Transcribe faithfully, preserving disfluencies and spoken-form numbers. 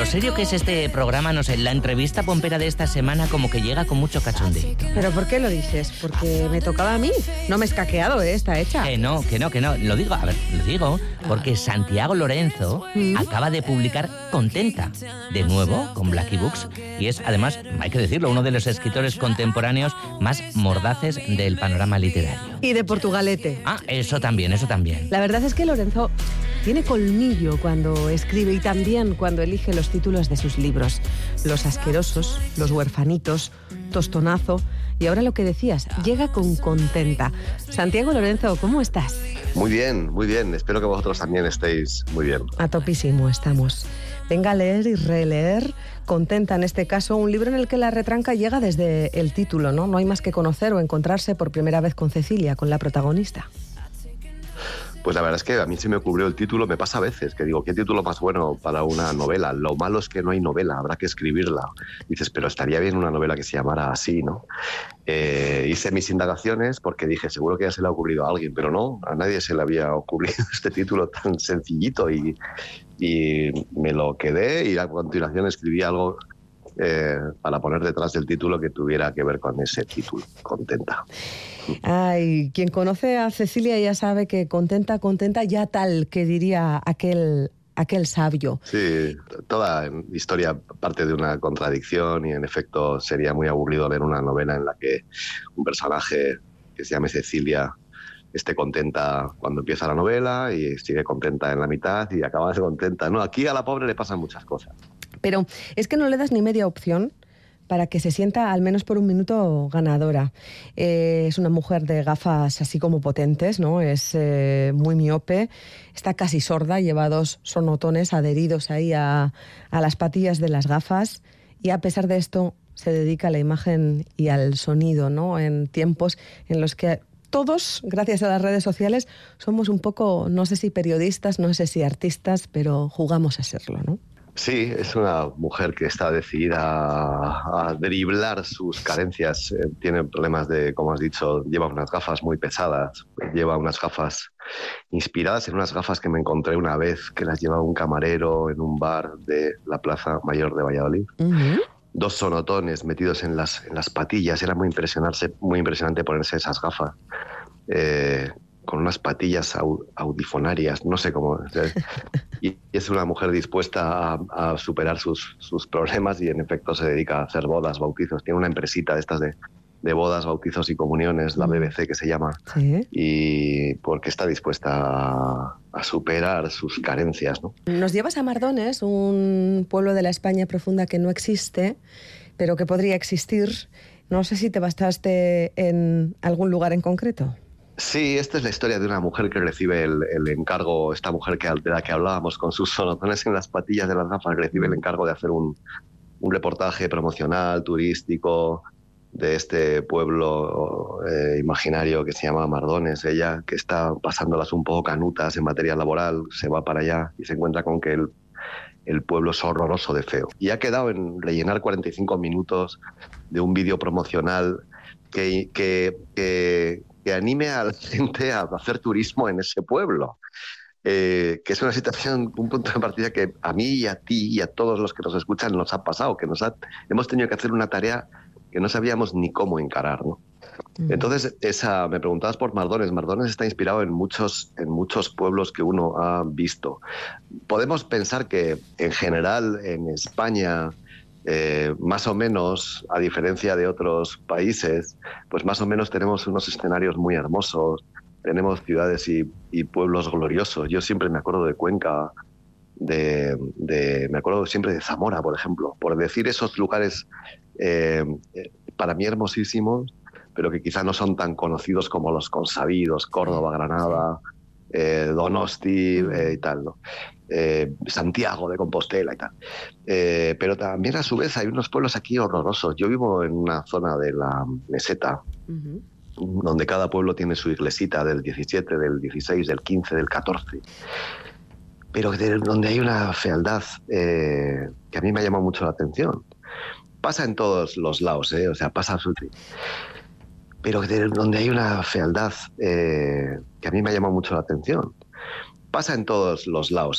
lo serio que es este programa, no sé, la entrevista pompera de esta semana como que llega con mucho cachondeo. ¿Pero por qué lo dices? Porque me tocaba a mí. No me he escaqueado, ¿eh? Está hecha. Que no, que no, que no. Lo digo, a ver, lo digo porque Santiago Lorenzo ¿Mm? acaba de publicar Contenta, de nuevo, con Blackie Books, y es, además, hay que decirlo, uno de los escritores contemporáneos más mordaces del panorama literario. Y de Portugalete. Ah, eso también, eso también. La verdad es que Lorenzo tiene colmillo cuando escribe y también cuando elige los títulos de sus libros. Los asquerosos, Los huerfanitos, Tostonazo y ahora lo que decías, llega con Contenta. Santiago Lorenzo, ¿cómo estás? Muy bien, muy bien. Espero que vosotros también estéis muy bien. A topísimo estamos. Venga a leer y releer Contenta, en este caso, un libro en el que la retranca llega desde el título, ¿no? No hay más que conocer o encontrarse por primera vez con Cecilia, con la protagonista. Pues la verdad es que a mí se me ocurrió el título, me pasa a veces, que digo, ¿qué título más bueno para una novela? Lo malo es que no hay novela, habrá que escribirla. Dices, pero estaría bien una novela que se llamara así, ¿no? Eh, hice mis indagaciones porque dije, seguro que ya se le ha ocurrido a alguien, pero no, a nadie se le había ocurrido este título tan sencillito y, y me lo quedé y a continuación escribí algo eh, para poner detrás del título que tuviera que ver con ese título, Contenta. Ay, quien conoce a Cecilia ya sabe que contenta, contenta, ya tal, que diría aquel, aquel sabio. Sí, toda historia parte de una contradicción y en efecto sería muy aburrido leer una novela en la que un personaje que se llame Cecilia esté contenta cuando empieza la novela y sigue contenta en la mitad y acaba de contenta. No, aquí a la pobre le pasan muchas cosas. Pero es que no le das ni media opción para que se sienta al menos por un minuto ganadora. Eh, es una mujer de gafas así como potentes, ¿no? Es eh, muy miope, está casi sorda, lleva dos sonotones adheridos ahí a, a las patillas de las gafas y a pesar de esto se dedica a la imagen y al sonido, ¿no? En tiempos en los que todos, gracias a las redes sociales, somos un poco, no sé si periodistas, no sé si artistas, pero jugamos a serlo, ¿no? Sí, es una mujer que está decidida a, a driblar sus carencias. Eh, tiene problemas de, como has dicho, lleva unas gafas muy pesadas, lleva unas gafas inspiradas en unas gafas que me encontré una vez, que las llevaba un camarero en un bar de la Plaza Mayor de Valladolid. Uh-huh. Dos sonotones metidos en las, en las patillas. Era muy, impresionarse, muy impresionante ponerse esas gafas. Eh, con unas patillas audifonarias, no sé cómo. Y es una mujer dispuesta a, a superar sus, sus problemas y en efecto se dedica a hacer bodas, bautizos. Tiene una empresita de estas de, de bodas, bautizos y comuniones, la B B C que se llama, ¿sí? Y porque está dispuesta a, a superar sus carencias, ¿no? Nos llevas a Mardones, un pueblo de la España profunda que no existe, pero que podría existir. No sé si te bastaste en algún lugar en concreto. Sí, esta es la historia de una mujer que recibe el, el encargo, esta mujer que, de la que hablábamos con sus sonotones en las patillas de las gafas, recibe el encargo de hacer un, un reportaje promocional, turístico, de este pueblo eh, imaginario que se llama Mardones. Ella, que está pasándolas un poco canutas en materia laboral, se va para allá y se encuentra con que el, el pueblo es horroroso de feo. Y ha quedado en rellenar cuarenta y cinco minutos de un vídeo promocional que... que, que que anime a la gente a hacer turismo en ese pueblo, eh, que es una situación, un punto de partida que a mí y a ti y a todos los que nos escuchan nos ha pasado, que nos ha, hemos tenido que hacer una tarea que no sabíamos ni cómo encarar, ¿no? Uh-huh. Entonces, esa, me preguntabas por Mardones. Mardones está inspirado en muchos, en muchos pueblos que uno ha visto. Podemos pensar que, en general, en España... Eh, más o menos, a diferencia de otros países, pues más o menos tenemos unos escenarios muy hermosos, tenemos ciudades y, y pueblos gloriosos. Yo siempre me acuerdo de Cuenca, de, de, me acuerdo siempre de Zamora, por ejemplo, por decir esos lugares eh, para mí hermosísimos, pero que quizá no son tan conocidos como los consabidos, Córdoba, Granada, eh, Donosti eh, y tal, ¿no? Eh, Santiago de Compostela y tal. Eh, pero también a su vez hay unos pueblos aquí horrorosos. Yo vivo en una zona de la meseta, uh-huh, donde cada pueblo tiene su iglesita del diecisiete, del dieciséis, del quince, del catorce. Pero de, donde hay una fealdad eh, que a mí me ha llamado mucho la atención. Pasa en todos los lados, ¿eh? O sea, pasa absolutamente. Pero de, donde hay una fealdad eh, que a mí me ha llamado mucho la atención. Pasa en todos los lados.